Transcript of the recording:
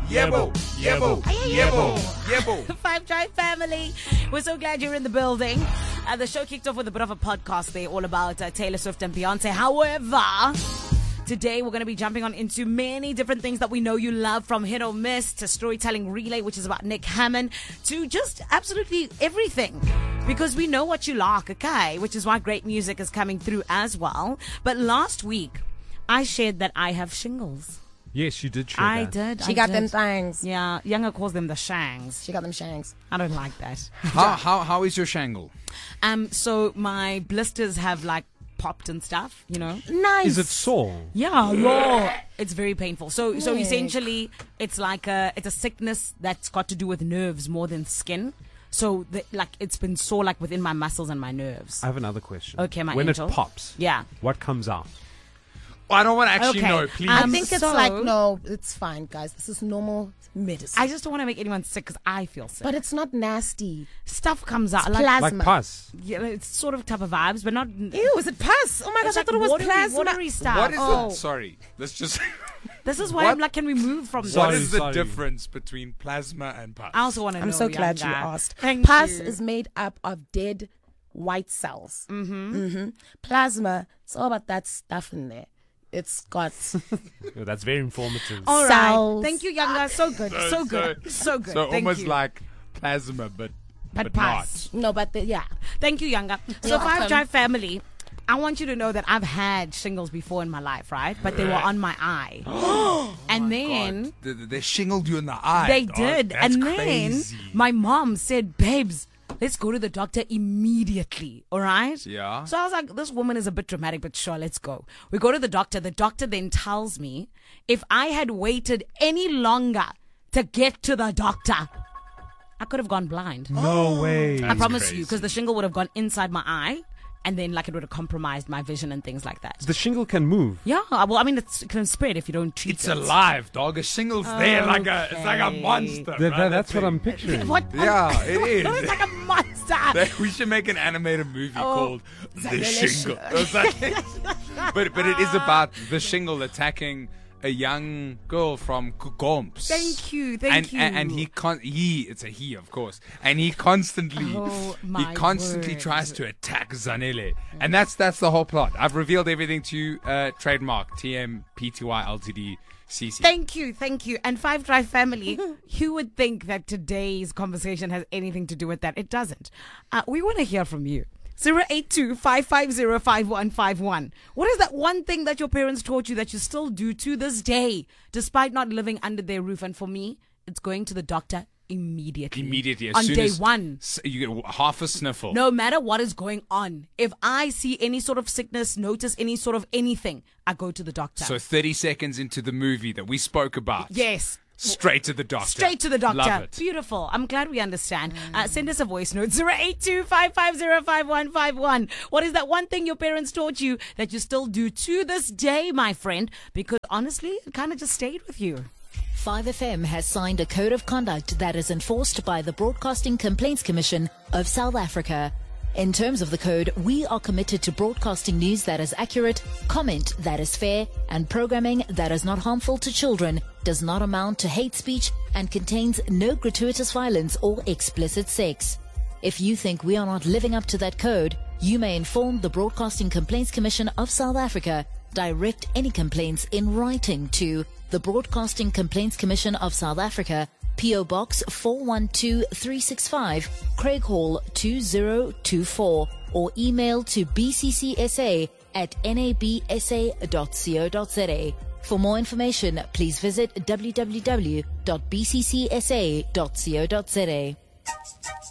Yebo. Yebo. Yebo. Yebo. Five Drive family, we're so glad you're in the building. The show kicked off with a bit of a podcast there, all about Taylor Swift and Beyonce. However, today we're going to be jumping on into many different things that we know you love, from Hit or Miss to Storytelling Relay, which is about Nick Hammond, to just absolutely everything. Because we know what you like, okay? Which is why great music is coming through as well. But last week, I shared that I have shingles. Yes, you did share I that. did. She got them things. Yeah, Younger calls them the shangs. She got them shanks. I don't like that. How is your shangle? So my blisters have like popped and stuff, you know. Nice. Is it sore? Yeah, it's very painful. So essentially, it's like it's a sickness that's got to do with nerves more than skin. So it's been sore like within my muscles and my nerves. I have another question. Okay, my when angel. it pops, Yeah. what comes out? I don't want to actually Okay. know, please. I think it's so- like, no, it's fine, guys. This is normal medicine. I just don't want to make anyone sick because I feel sick. But it's not nasty. Stuff comes out. It's Like, plasma. Like pus. yeah, it's sort of type of vibes, but not. Ew, is it pus? Oh my gosh, It's I like thought it was plasma. watery stuff. What is Oh. it? Sorry. Let's just. This is why What? I'm like, can we move from this? What Sorry, is the sorry. difference between plasma and pus? I also want to know. I'm so glad you Younger. asked. Thank Pus you. is made up of dead white cells. Plasma, it's all about that stuff in there. It's got Oh, that's very informative. All right. cells. Thank you, Younger. So good. So good. So good. So Thank almost you. like plasma, but But not. pus. no, but yeah. Thank you, Younger. So You're Five welcome. Drive family, I want you to know that I've had shingles before in my life, right? But they were on my eye. And then God, they shingled you in the eye. they dog. did. That's And crazy. then my mom said, babes, let's go to the doctor immediately. All right? Yeah. So I was like, this woman is a bit dramatic, but sure, let's go. We go to the doctor. The doctor then tells me if I had waited any longer to get to the doctor, I could have gone blind. No way. I promise you, crazy. because the shingle would have gone inside my eye, and then like it would have compromised my vision and things like that. The shingle can move. Yeah, well, I mean, it can spread if you don't treat It's it. alive, dog. A shingle's there like it's like a Okay. monster. That- right? that's what thing. I'm picturing. What? Yeah, it is. It's like a monster. We should make an animated movie called The delicious. Shingle. It's like- but it is about the shingle attacking a young girl from Kukomps. Thank you, thank you. And it's a he, of course, and he constantly Oh, my word. tries to attack Zanele, and that's the whole plot. I've revealed everything to you. Trademark TMPTY Ltd CC. Thank you. And Five Drive family, you would think that today's conversation has anything to do with that. It doesn't. We want to hear from you. 082-550-5151. What is that one thing that your parents taught you that you still do to this day, despite not living under their roof? And for me, it's going to the doctor immediately. Immediately, as on soon day as one. you get half a sniffle. No matter what is going on, if I see any sort of sickness, notice any sort of anything, I go to the doctor. So 30 seconds into the movie that we spoke about, yes. straight to the doctor. Straight to the doctor. Love it. Beautiful. I'm glad we understand. Send us a voice note. 082-550-5151. What is that one thing your parents taught you that you still do to this day, my friend? Because honestly, it kind of just stayed with you. 5FM has signed a code of conduct that is enforced by the Broadcasting Complaints Commission of South Africa. In terms of the code, we are committed to broadcasting news that is accurate, comment that is fair, and programming that is not harmful to children, does not amount to hate speech, and contains no gratuitous violence or explicit sex. If you think we are not living up to that code, you may inform the Broadcasting Complaints Commission of South Africa. Direct any complaints in writing to the Broadcasting Complaints Commission of South Africa, P.O. Box 412365, Craig Hall 2024, or email to bccsa@nabsa.co.za. For more information, please visit www.bccsa.co.za.